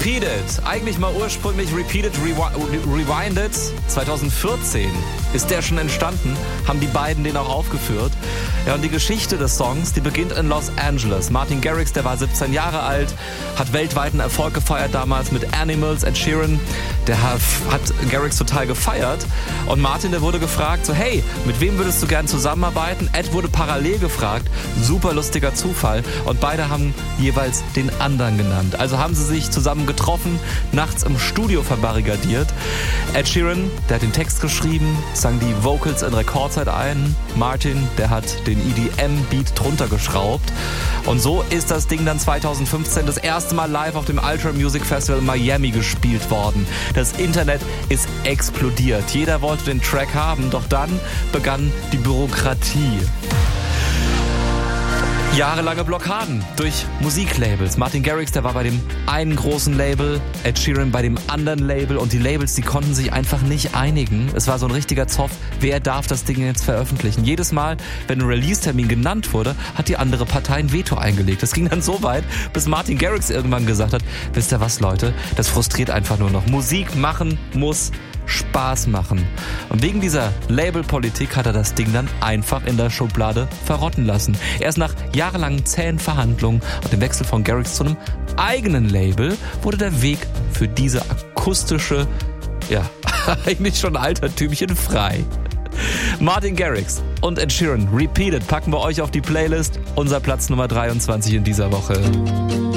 Repeat It. Eigentlich mal ursprünglich Repeat It, Rewind It. 2014 ist der schon entstanden, haben die beiden den auch aufgeführt. Ja, und die Geschichte des Songs, die beginnt in Los Angeles. Martin Garrix, der war 17 Jahre alt, hat weltweiten Erfolg gefeiert damals mit Animals, Ed Sheeran. Der hat Garrix total gefeiert. Und Martin, der wurde gefragt, so hey, mit wem würdest du gern zusammenarbeiten? Ed wurde parallel gefragt, super lustiger Zufall. Und beide haben jeweils den anderen genannt. Also haben sie sich zusammen getroffen, nachts im Studio verbarrikadiert. Ed Sheeran, der hat den Text geschrieben, sang die Vocals in Rekordzeit ein. Martin, der hat den EDM-Beat drunter geschraubt. Und so ist das Ding dann 2015 das erste Mal live auf dem Ultra Music Festival in Miami gespielt worden. Das Internet ist explodiert. Jeder wollte den Track haben, doch dann begann die Bürokratie. Jahrelange Blockaden durch Musiklabels. Martin Garrix, der war bei dem einen großen Label, Ed Sheeran bei dem anderen Label und die Labels, die konnten sich einfach nicht einigen. Es war so ein richtiger Zoff, wer darf das Ding jetzt veröffentlichen? Jedes Mal, wenn ein Release-Termin genannt wurde, hat die andere Partei ein Veto eingelegt. Das ging dann so weit, bis Martin Garrix irgendwann gesagt hat, wisst ihr was, Leute, das frustriert einfach nur noch. Musik machen muss Spaß machen. Und wegen dieser Labelpolitik hat er das Ding dann einfach in der Schublade verrotten lassen. Erst nach jahrelangen zähen Verhandlungen und dem Wechsel von Garrix zu einem eigenen Label wurde der Weg für diese akustische, eigentlich schon Altertümchen frei. Martin Garrix und Ed Sheeran, Repeat It, packen wir euch auf die Playlist. Unser Platz Nummer 23 in dieser Woche.